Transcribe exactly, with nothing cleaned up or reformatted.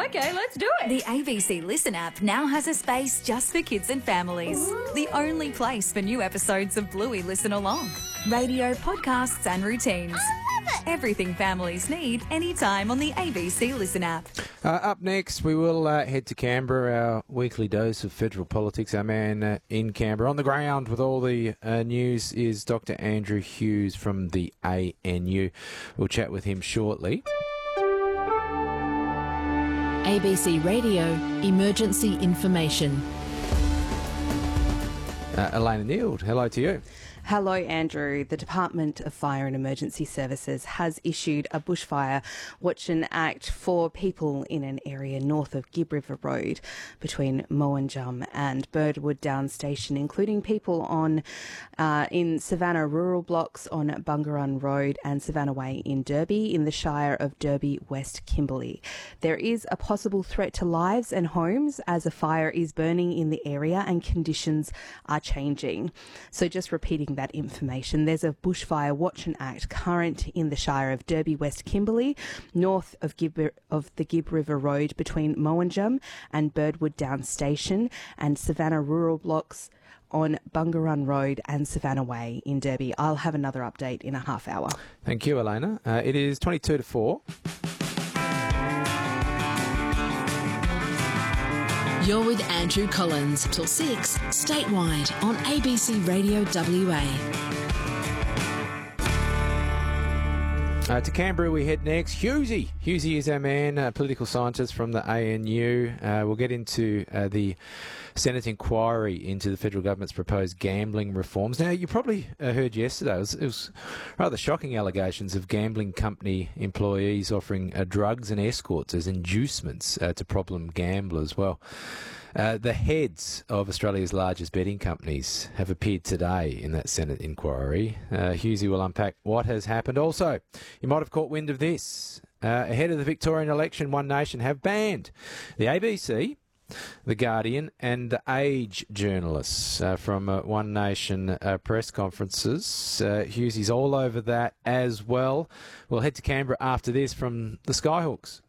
Okay, let's do it. The A B C Listen app now has a space just for kids and families. Ooh. The only place for new episodes of Bluey Listen Along. Radio, podcasts and routines. I love it. Everything families need anytime on the A B C Listen app. Uh, up next, we will uh, head to Canberra, our weekly dose of federal politics. Our man uh, in Canberra on the ground with all the uh, news is Doctor Andrew Hughes from the A N U. We'll chat with him shortly. A B C Radio Emergency Information. Uh, Elena Neild, hello to you. Hello, Andrew. The Department of Fire and Emergency Services has issued a bushfire watch and act for people in an area north of Gibb River Road between Mowanjum and Birdwood Down Station, including people on uh, in Savannah rural blocks on Bungarun Road and Savannah Way in Derby in the Shire of Derby West Kimberley. There is a possible threat to lives and homes as a fire is burning in the area and conditions are changing. So just repeating that information, there's a bushfire watch and act current in the Shire of Derby West Kimberley, north of Gibb, of the Gibb River Road between Mowanjum and Birdwood Down Station, and Savannah rural blocks on Bungarun Road and Savannah Way in Derby. I'll have another update in a half hour. Thank you, Elena. Uh, it is twenty-two to four. You're with Andrew Collins till six, statewide on A B C Radio W A. Uh, to Canberra we head next. Hughesy. Hughesy is our man, a political scientist from the A N U. Uh, we'll get into uh, the Senate inquiry into the federal government's proposed gambling reforms. Now, you probably uh, heard yesterday, it was, it was rather shocking allegations of gambling company employees offering uh, drugs and escorts as inducements uh, to problem gamblers. Well, Uh, the heads of Australia's largest betting companies have appeared today in that Senate inquiry. Uh, Hughesy will unpack what has happened. Also, you might have caught wind of this. Uh, ahead of the Victorian election, One Nation have banned the A B C, The Guardian and The Age journalists uh, from uh, One Nation uh, press conferences. Uh, Hughesy's all over that as well. We'll head to Canberra after this from the Skyhawks.